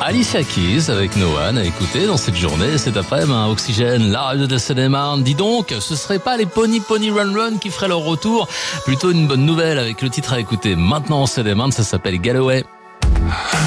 Alicia Keys avec No One à écouter dans cette journée, cet après-midi, Oxygène, la radio de la Seine-et-Marne. Dis donc, ce serait pas les Pony Run Run qui feraient leur retour? Plutôt une bonne nouvelle avec le titre à écouter maintenant en Seine-et-Marne, ça s'appelle Galloway.